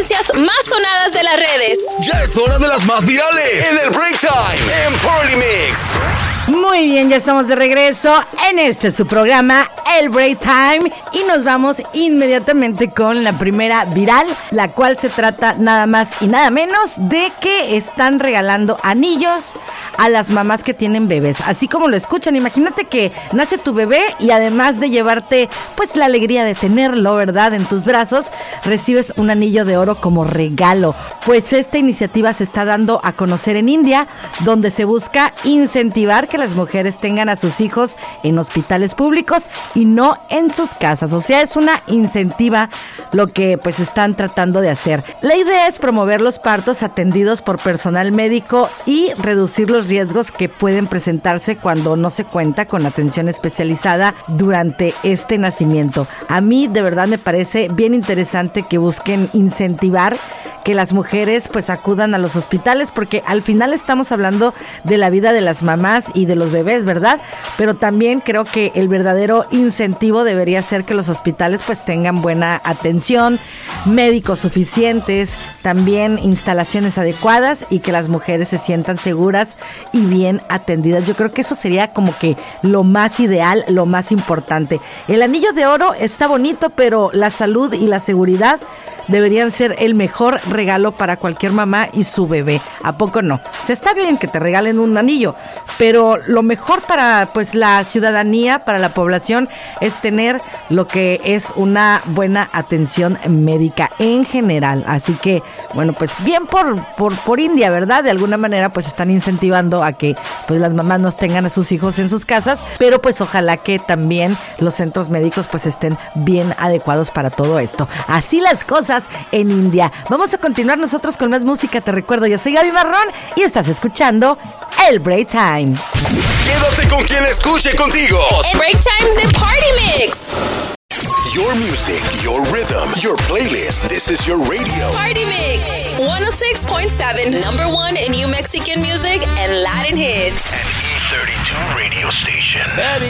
tendencias más sonadas de las redes. Ya es hora de las más virales en el Break Time en Party Mix. Muy bien, ya estamos de regreso en su programa, el Break Time, y nos vamos inmediatamente con la primera viral, la cual se trata nada más y nada menos de que están regalando anillos a las mamás que tienen bebés. Así como lo escuchan, imagínate que nace tu bebé y además de llevarte pues la alegría de tenerlo, ¿verdad?, en tus brazos, recibes un anillo de oro como regalo. Pues esta iniciativa se está dando a conocer en India, donde se busca incentivar que las mujeres tengan a sus hijos en hospitales públicos y no en sus casas. O sea, es una incentiva lo que pues están tratando de hacer. La idea es promover los partos atendidos por personal médico y reducir los riesgos que pueden presentarse cuando no se cuenta con atención especializada durante este nacimiento. A mí de verdad me parece bien interesante que busquen incentivar que las mujeres pues acudan a los hospitales, porque al final estamos hablando de la vida de las mamás y de los bebés, ¿verdad? Pero también creo que el verdadero incentivo debería ser que los hospitales pues tengan buena atención, médicos suficientes, también instalaciones adecuadas y que las mujeres se sientan seguras y bien atendidas. Yo creo que eso sería como que lo más ideal, lo más importante. El anillo de oro está bonito, pero la salud y la seguridad deberían ser el mejor regalo para cualquier mamá y su bebé. ¿A poco no? O sea, está bien que te regalen un anillo, pero lo mejor para pues la ciudadanía, para la población, es tener lo que es una buena atención médica en general. Así que, bueno, pues bien por India, ¿verdad? De alguna manera pues están incentivando a que pues las mamás no tengan a sus hijos en sus casas, pero pues ojalá que también los centros médicos pues estén bien adecuados para todo esto. Así las cosas en India. Vamos a continuar nosotros con más música. Te recuerdo, yo soy Gaby Marrón y estás escuchando el Break Time. Quédate con quien escuche contigo. El Break Time de Party Mix. Your music, your rhythm, your playlist. This is your radio. Party Mix 106.7, number one in New Mexican music and Latin hits. An E32 radio station.